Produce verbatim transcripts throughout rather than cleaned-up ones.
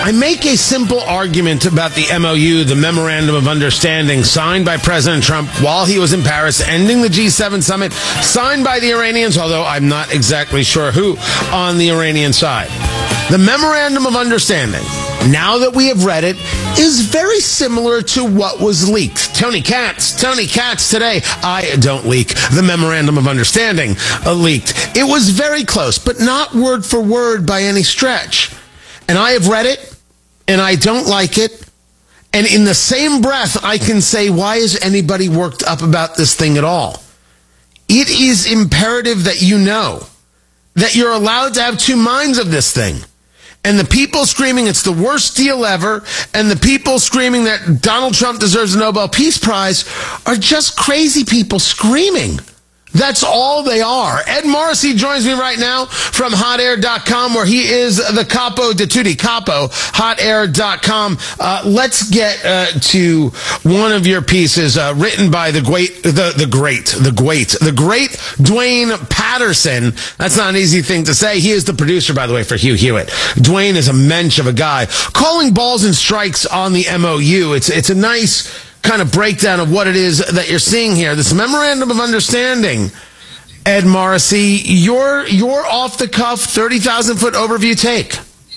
I make a simple argument about the M O U, the Memorandum of Understanding, signed by President Trump while he was in Paris, ending the G seven summit, signed by the Iranians, although I'm not exactly sure who on the Iranian side. The Memorandum of Understanding, now that we have read it, is very similar to what was leaked. Tony Katz, Tony Katz today, I don't leak. The Memorandum of Understanding uh, leaked. It was very close, but not word for word by any stretch. And I have read it, and I don't like it. And in the same breath, I can say, why is anybody worked up about this thing at all? It is imperative that you know that you're allowed to have two minds of this thing. And the people screaming it's the worst deal ever, and the people screaming that Donald Trump deserves a Nobel Peace Prize are just crazy people screaming. That's all they are. Ed Morrissey joins me right now from hot air dot com, where he is the capo de tutti capo, hot air dot com. Uh, let's get uh, to one of your pieces uh, written by the great, the, the great, the great, the great Dwayne Patterson. That's not an easy thing to say. He is the producer, by the way, for Hugh Hewitt. Dwayne is a mensch of a guy. Calling balls and strikes on the M O U. It's, it's a nice kind of breakdown of what it is that you're seeing here. This Memorandum of Understanding, Ed Morrissey, your your off the cuff thirty thousand foot overview take.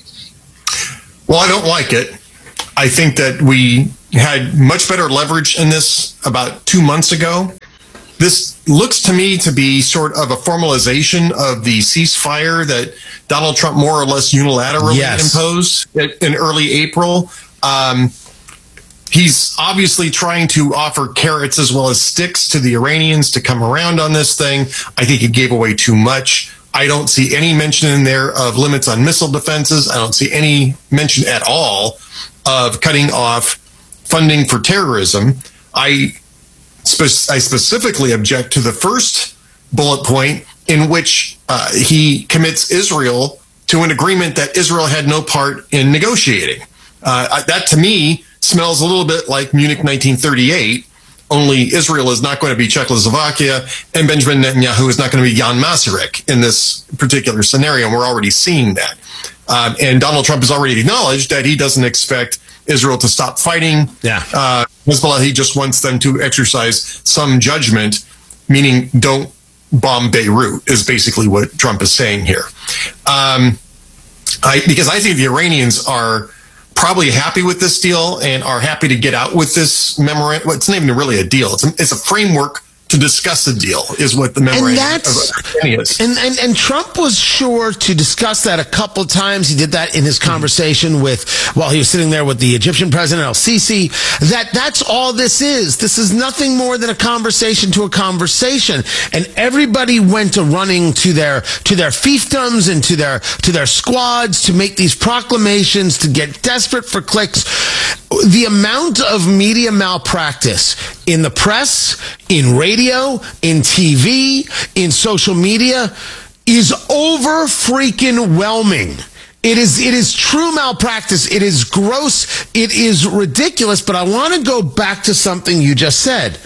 Well, I don't like it. I think that we had much better leverage in this about two months ago. This looks to me to be sort of a formalization of the ceasefire that Donald Trump more or less unilaterally yes. imposed in early April. Um, He's obviously trying to offer carrots as well as sticks to the Iranians to come around on this thing. I think he gave away too much. I don't see any mention in there of limits on missile defenses. I don't see any mention at all of cutting off funding for terrorism. I, spe- I specifically object to the first bullet point in which uh, he commits Israel to an agreement that Israel had no part in negotiating. Uh, that, to me, smells a little bit like Munich nineteen thirty-eight, only Israel is not going to be Czechoslovakia, and Benjamin Netanyahu is not going to be Jan Masaryk in this particular scenario, and we're already seeing that. Um, and Donald Trump has already acknowledged that he doesn't expect Israel to stop fighting. Yeah. Uh, Hezbollah, he just wants them to exercise some judgment, meaning don't bomb Beirut, is basically what Trump is saying here. Um, I, because I think the Iranians are probably happy with this deal and are happy to get out with this memorandum. Well, it's not even really a deal. It's a, it's a framework to discuss a deal is what the memorandum and that's, is. And, and, and Trump was sure to discuss that a couple times. He did that in his conversation with, while he was sitting there with the Egyptian president, El-Sisi, that that's all this is. This is nothing more than a conversation to a conversation. And everybody went to running to their, to their fiefdoms and to their, to their squads to make these proclamations, to get desperate for clicks. The amount of media malpractice in the press, in radio, in T V, in social media is over freaking whelming. It is, it is true malpractice. It is gross. It is ridiculous. But I want to go back to something you just said.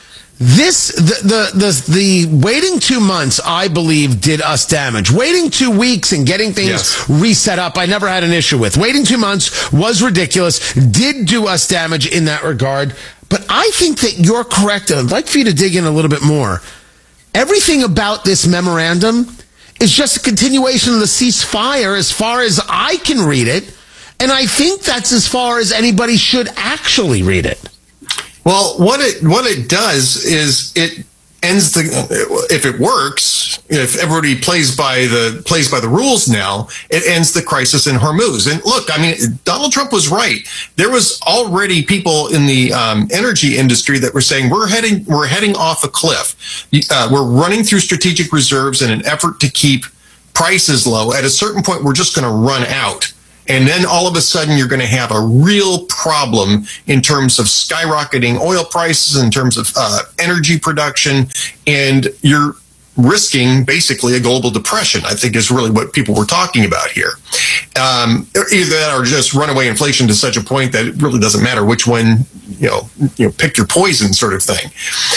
This, the, the, the, the waiting two months, I believe, did us damage. Waiting two weeks and getting things yes. reset up, I never had an issue with. Waiting two months was ridiculous, did do us damage in that regard. But I think that you're correct. I'd like for you to dig in a little bit more. Everything about this memorandum is just a continuation of the ceasefire as far as I can read it. And I think that's as far as anybody should actually read it. Well, what it what it does is it ends the if it works, if everybody plays by the plays by the rules now, it ends the crisis in Hormuz. And look, I mean, Donald Trump was right. There was already people in the um, energy industry that were saying we're heading we're heading off a cliff. Uh, we're running through strategic reserves in an effort to keep prices low. At a certain point, we're just going to run out. And then all of a sudden, you're going to have a real problem in terms of skyrocketing oil prices, in terms of uh, energy production, and you're risking basically a global depression, I think is really what people were talking about here. Um, either that or just runaway inflation to such a point that it really doesn't matter which one, you know, you know, pick your poison sort of thing.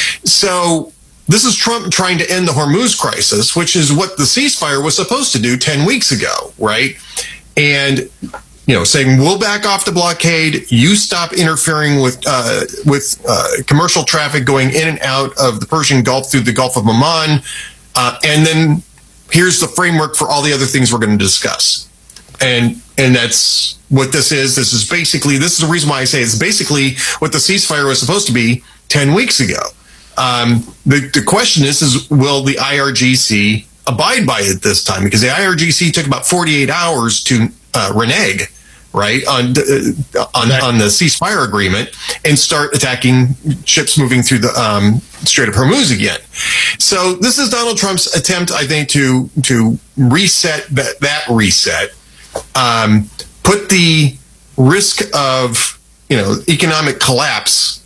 So this is Trump trying to end the Hormuz crisis, which is what the ceasefire was supposed to do ten weeks ago, right? And you know, saying we'll back off the blockade. You stop interfering with uh, with uh, commercial traffic going in and out of the Persian Gulf through the Gulf of Oman, uh, and then here's the framework for all the other things we're going to discuss. And and that's what this is. This is basically this is the reason why I say it's basically what the ceasefire was supposed to be ten weeks ago. Um, the the question is is will the I R G C abide by it this time? Because the I R G C took about forty-eight hours to uh, renege, right, on uh, on on the ceasefire agreement and start attacking ships moving through the um, Strait of Hormuz again. So this is Donald Trump's attempt, I think, to to reset that that reset, um, put the risk of you know economic collapse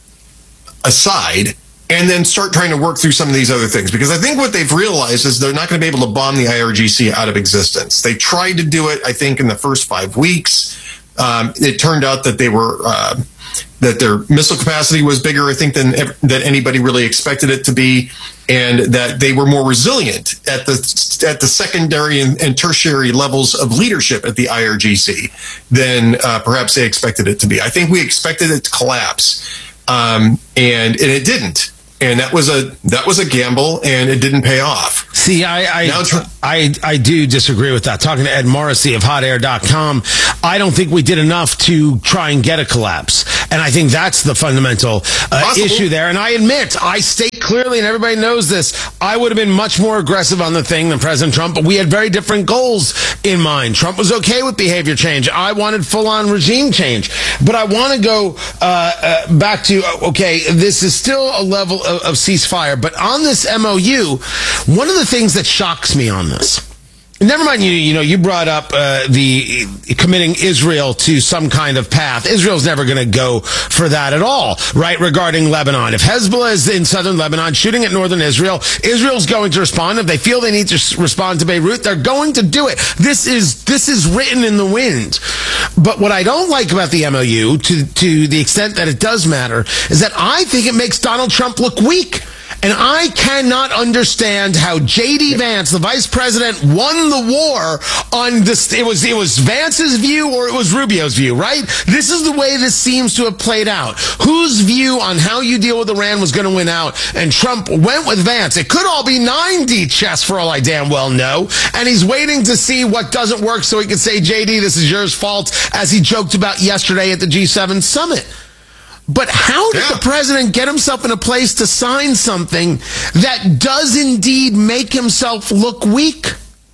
aside, and then start trying to work through some of these other things. Because I think what they've realized is they're not going to be able to bomb the I R G C out of existence. They tried to do it, I think, in the first five weeks. Um, it turned out that they were uh, that their missile capacity was bigger, I think, than than anybody really expected it to be, and that they were more resilient at the at the secondary and, and tertiary levels of leadership at the I R G C than uh, perhaps they expected it to be. I think we expected it to collapse, um, and and it didn't. And that was a that was a gamble, and it didn't pay off. See, I I, I I do disagree with that. Talking to Ed Morrissey of hot air dot com, I don't think we did enough to try and get a collapse. And I think that's the fundamental uh, issue there. And I admit, I state clearly, and everybody knows this, I would have been much more aggressive on the thing than President Trump, but we had very different goals in mind. Trump was okay with behavior change. I wanted full-on regime change. But I want to go uh, uh, back to, okay, this is still a level of, of ceasefire, but on this M O U, one of the things that shocks me on this, never mind, you you know, you brought up uh, the committing Israel to some kind of path. Israel's never going to go for that at all, right, regarding Lebanon. If Hezbollah is in southern Lebanon shooting at northern Israel, Israel's going to respond. If they feel they need to respond to Beirut, they're going to do it. This is this is written in the wind. But what I don't like about the M O U, to, to the extent that it does matter, is that I think it makes Donald Trump look weak. And I cannot understand how J D Vance, the vice president, won the war on this. It was, it was Vance's view or it was Rubio's view, right? This is the way this seems to have played out. Whose view on how you deal with Iran was going to win out? And Trump went with Vance. It could all be nine D chess for all I damn well know. And he's waiting to see what doesn't work so he can say, J D, this is your fault, as he joked about yesterday at the G seven summit. But how did yeah. the president get himself in a place to sign something that does indeed make himself look weak?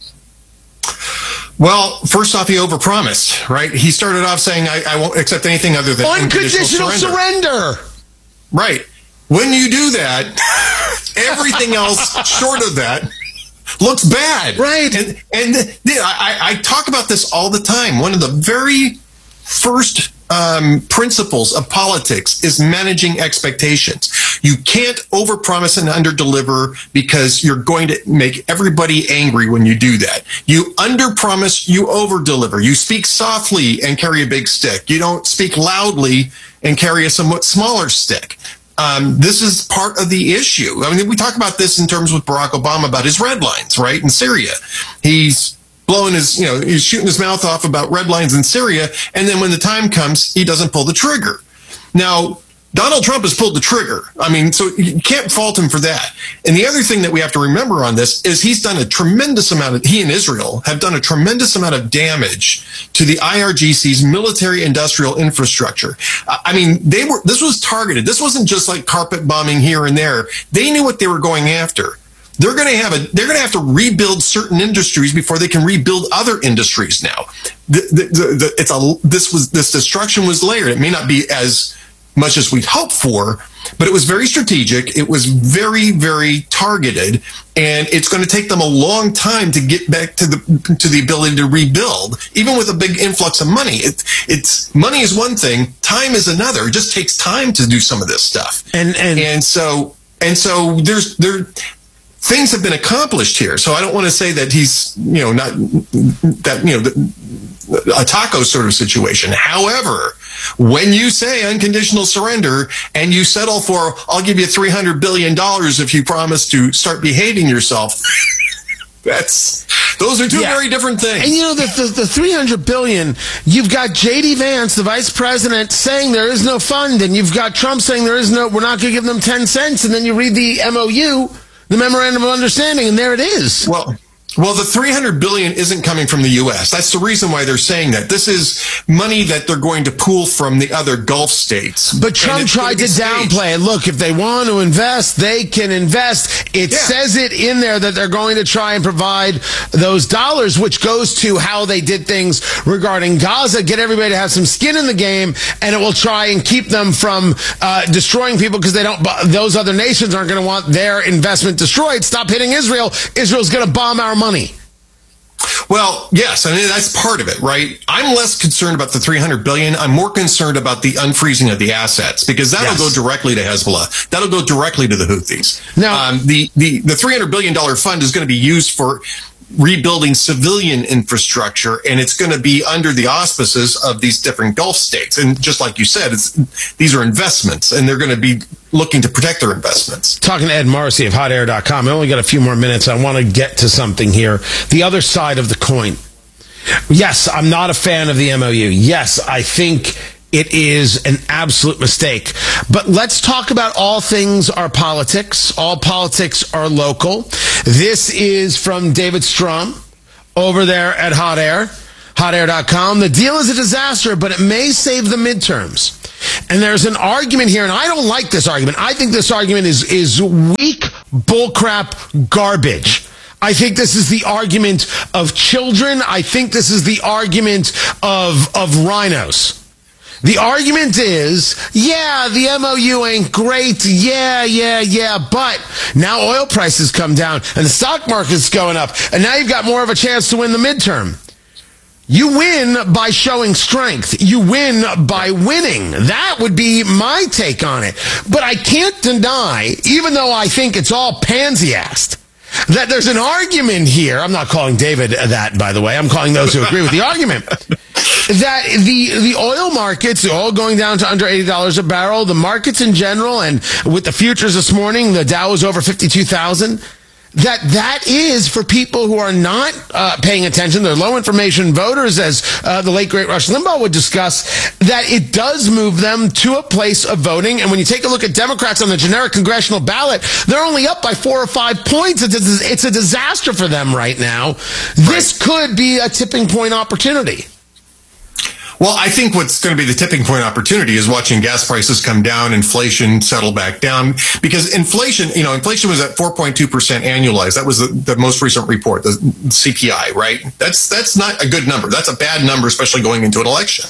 Well, first off, he overpromised, right? He started off saying, I, I won't accept anything other than unconditional, unconditional surrender. surrender. Right. When you do that, everything else short of that looks bad. Right. And, and I, I talk about this all the time. One of the very first Um, principles of politics is managing expectations. You can't overpromise and underdeliver because you're going to make everybody angry when you do that. You underpromise, you overdeliver. You speak softly and carry a big stick. You don't speak loudly and carry a somewhat smaller stick. Um, this is part of the issue. I mean, we talk about this in terms with Barack Obama about his red lines, right, in Syria. He's blowing his, you know, he's shooting his mouth off about red lines in Syria, and then when the time comes, he doesn't pull the trigger. Now, Donald Trump has pulled the trigger. I mean, so you can't fault him for that. And the other thing that we have to remember on this is he's done a tremendous amount of, he and Israel have done a tremendous amount of damage to the I R G C's military industrial infrastructure. I mean, they were, this was targeted. This wasn't just like carpet bombing here and there. They knew what they were going after. They're going to have a. They're going to have to rebuild certain industries before they can rebuild other industries. Now, the, the, the, it's a. This was this destruction was layered. It may not be as much as we'd hoped for, but it was very strategic. It was very, very targeted, and it's going to take them a long time to get back to the to the ability to rebuild, even with a big influx of money. It, it's money is one thing, time is another. It just takes time to do some of this stuff, and and and so and so there's there. Things have been accomplished here, so I don't want to say that he's, you know, not that, you know, a taco sort of situation. However, when you say unconditional surrender and you settle for, I'll give you three hundred billion dollars if you promise to start behaving yourself, that's Those are two Yeah. very different things. And you know, the, the, the three hundred billion dollars, you've got J D Vance, the vice president, saying there is no fund, and you've got Trump saying there is no, we're not going to give them ten cents, and then you read the M O U, the Memorandum of Understanding, and there it is. Well, Well, the three hundred billion dollars isn't coming from the U S. That's the reason why they're saying that. This is money that they're going to pool from the other Gulf states. But Trump tried to downplay it. Look, if they want to invest, they can invest. It Yeah. says it in there that they're going to try and provide those dollars, which goes to how they did things regarding Gaza, get everybody to have some skin in the game, and it will try and keep them from uh, destroying people because they don't. Those other nations aren't going to want their investment destroyed. Stop hitting Israel. Israel's going to bomb our money. Well, yes, I mean, that's part of it, right? I'm less concerned about the three hundred billion dollars. I'm more concerned about the unfreezing of the assets, because that'll Yes. go directly to Hezbollah. That'll go directly to the Houthis. Now- um, the, the, the three hundred billion dollars fund is going to be used for rebuilding civilian infrastructure, and it's going to be under the auspices of these different Gulf states. And just like you said, it's, these are investments, and they're going to be looking to protect their investments. Talking to Ed Morrissey of hot air dot com. I only got a few more minutes. I want to get to something here. The other side of the coin. Yes, I'm not a fan of the M O U. Yes, I think it is an absolute mistake. But let's talk about all things are politics. All politics are local. This is from David Strum over there at Hot Air, hot air dot com. The deal is a disaster, but it may save the midterms. And there's an argument here, and I don't like this argument. I think this argument is, is weak bullcrap garbage. I think this is the argument of children. I think this is the argument of, of rhinos. The argument is, yeah, the M O U ain't great. Yeah, yeah, yeah. But now oil prices come down and the stock market's going up. And now you've got more of a chance to win the midterm. You win by showing strength. You win by winning. That would be my take on it. But I can't deny, even though I think it's all pansy-assed, that there's an argument here. I'm not calling David that, by the way. I'm calling those who agree with the argument. That the the oil markets are all going down to under eighty dollars a barrel. The markets in general, and with the futures this morning, the Dow was over fifty-two thousand. That that is for people who are not uh, paying attention. They're low information voters, as uh, the late great Rush Limbaugh would discuss, that it does move them to a place of voting. And when you take a look at Democrats on the generic congressional ballot, they're only up by four or five points. It's a, it's a disaster for them right now. This could be a tipping point opportunity. Well, I think what's going to be the tipping point opportunity is watching gas prices come down, inflation settle back down, because inflation, you know, inflation was at four point two percent annualized. That was the, the most recent report, the C P I, right? That's, that's not a good number. That's a bad number, especially going into an election.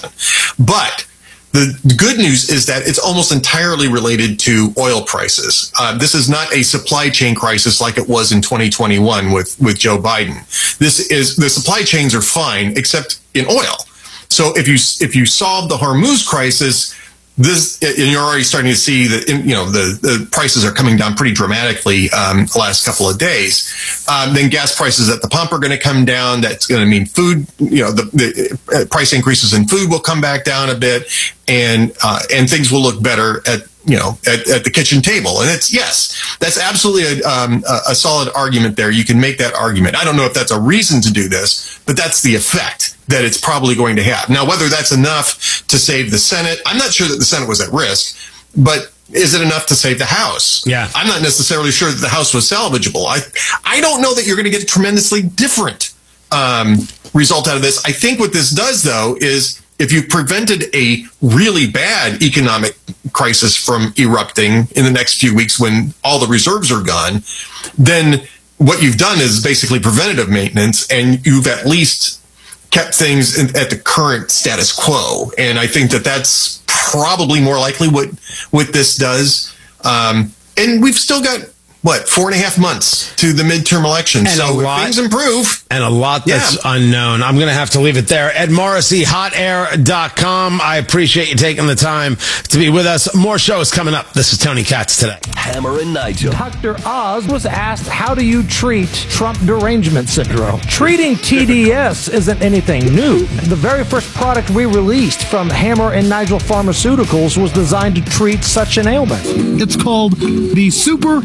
But the good news is that it's almost entirely related to oil prices. Uh, this is not a supply chain crisis like it was in twenty twenty-one with, with Joe Biden. This is, the supply chains are fine, except in oil. So if you if you solve the Hormuz crisis, this and you're already starting to see that, you know, the, the prices are coming down pretty dramatically um, the last couple of days. Um, then gas prices at the pump are going to come down. That's going to mean food, you know, the, the price increases in food will come back down a bit, and uh, and things will look better at, you know, at, at the kitchen table. And it's, yes, that's absolutely a, um, a solid argument there. You can make that argument. I don't know if that's a reason to do this, but that's the effect that it's probably going to have. Now, whether that's enough to save the Senate, I'm not sure that the Senate was at risk, but is it enough to save the House? Yeah. I'm not necessarily sure that the House was salvageable. I, I don't know that you're going to get a tremendously different um, result out of this. I think what this does, though, is if you prevented a really bad economic crisis from erupting in the next few weeks when all the reserves are gone, then what you've done is basically preventative maintenance, and you've at least kept things in, at the current status quo. And I think that that's probably more likely what, what this does. Um, and we've still got, what, four and a half months to the midterm election. And so a lot, if things improve. And a lot that's yeah. unknown. I'm going to have to leave it there. Ed Morrissey, hot air dot com. I appreciate you taking the time to be with us. More shows coming up. This is Tony Katz Today. Hammer and Nigel. Doctor Oz was asked, how do you treat Trump derangement syndrome? Treating T D S isn't anything new. The very first product we released from Hammer and Nigel Pharmaceuticals was designed to treat such an ailment. It's called the Super Helpful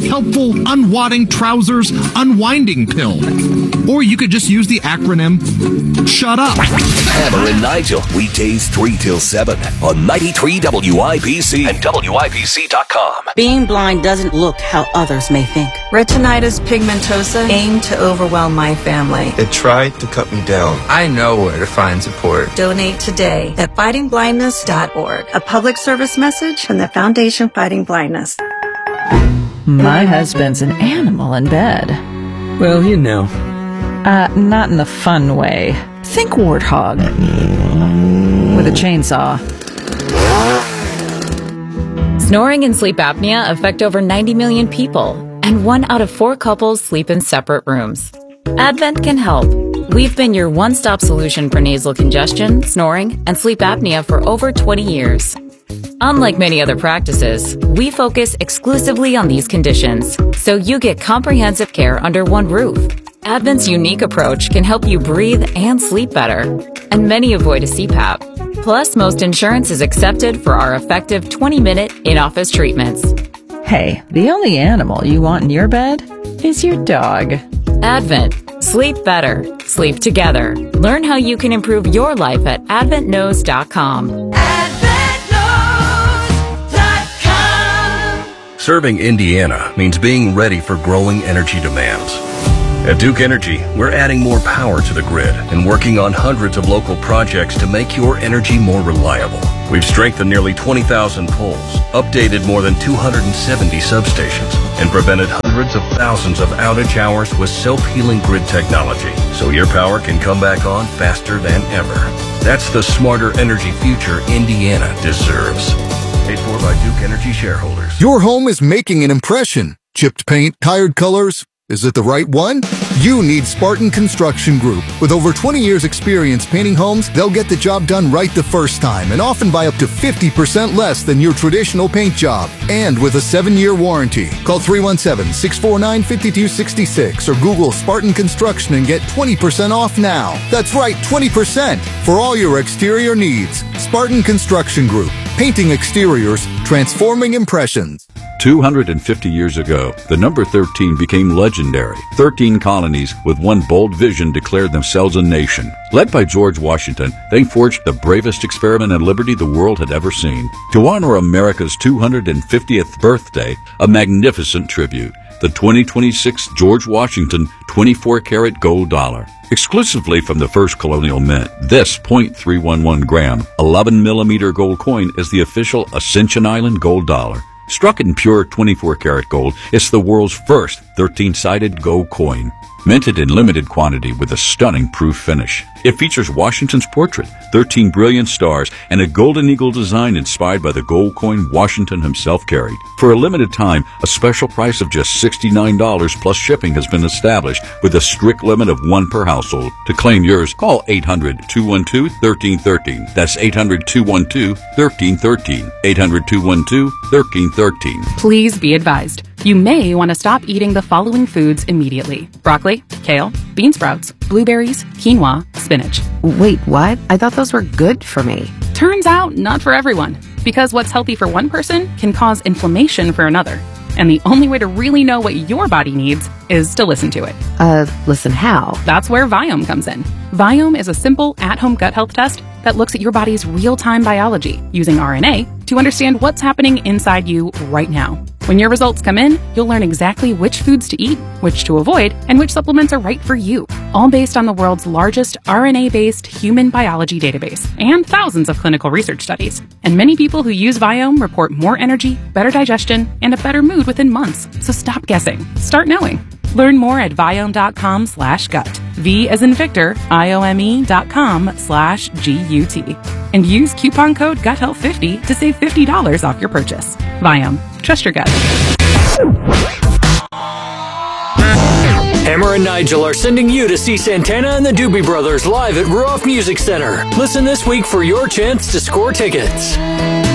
simple unwadding trousers unwinding pill. Or you could just use the acronym SHUT UP. Hammer and Nigel, weekdays three till seven on ninety-three W I P C and W I P C dot com. Being blind doesn't look how others may think. Retinitis pigmentosa aimed to overwhelm my family. It tried to cut me down. I know where to find support. Donate today at fighting blindness dot org. A public service message from the Foundation Fighting Blindness. My husband's an animal in bed. Well, you know. Uh, not in the fun way. Think warthog. With a chainsaw. Snoring and sleep apnea affect over ninety million people, and one out of four couples sleep in separate rooms. Advent can help. We've been your one-stop solution for nasal congestion, snoring, and sleep apnea for over twenty years. Unlike many other practices, we focus exclusively on these conditions, so you get comprehensive care under one roof. Advent's unique approach can help you breathe and sleep better, and many avoid a C PAP. Plus, most insurance is accepted for our effective twenty-minute in-office treatments. Hey, the only animal you want in your bed is your dog. Advent. Sleep better. Sleep together. Learn how you can improve your life at advent knows dot com. advent knows dot com. Serving Indiana means being ready for growing energy demands. At Duke Energy, we're adding more power to the grid and working on hundreds of local projects to make your energy more reliable. We've strengthened nearly twenty thousand poles, updated more than two hundred seventy substations, and prevented hundreds of thousands of outage hours with self-healing grid technology, so your power can come back on faster than ever. That's the smarter energy future Indiana deserves. Paid for by Duke Energy shareholders. Your home is making an impression. Chipped paint, tired colors. Is it the right one? You need Spartan Construction Group. With over twenty years experience painting homes, they'll get the job done right the first time and often by up to fifty percent less than your traditional paint job. And with a seven-year warranty. Call three one seven, six four nine, five two six six or Google Spartan Construction and get twenty percent off now. That's right, twenty percent for all your exterior needs. Spartan Construction Group. Painting exteriors, transforming impressions. two hundred fifty years ago, the number thirteen became legendary. thirteen colonies with one bold vision declared themselves a nation. Led by George Washington, they forged the bravest experiment in liberty the world had ever seen. To honor America's two hundred fiftieth birthday, a magnificent tribute. The twenty twenty-six George Washington twenty-four karat gold dollar. Exclusively from the first colonial mint, this zero point three one one gram, eleven millimeter gold coin is the official Ascension Island gold dollar. Struck in pure twenty-four karat gold, it's the world's first thirteen-sided gold coin. Minted in limited quantity with a stunning proof finish. It features Washington's portrait, thirteen brilliant stars, and a golden eagle design inspired by the gold coin Washington himself carried. For a limited time, a special price of just sixty-nine dollars plus shipping has been established with a strict limit of one per household. To claim yours, call eight hundred, two one two, one three one three. That's eight hundred, two one two, one three one three. eight hundred, two one two, one three one three. Please be advised. You may want to stop eating the following foods immediately. Broccoli, kale, bean sprouts, blueberries, quinoa, spinach. Wait, what? I thought those were good for me. Turns out, not for everyone. Because what's healthy for one person can cause inflammation for another. And the only way to really know what your body needs is to listen to it. Uh, listen how? That's where Viome comes in. Viome is a simple at-home gut health test that looks at your body's real-time biology using R N A to understand what's happening inside you right now. When your results come in, you'll learn exactly which foods to eat, which to avoid, and which supplements are right for you. All based on the world's largest R N A-based human biology database and thousands of clinical research studies. And many people who use Viome report more energy, better digestion, and a better mood within months. So stop guessing. Start knowing. Learn more at Viome.com slash gut. V as in Victor, I-O-M-E dot com slash G-U-T. And use coupon code gut health fifty to save fifty dollars off your purchase. Viome. Trust your gut. Hammer and Nigel are sending you to see Santana and the Doobie Brothers live at Ruoff Music Center. Listen this week for your chance to score tickets.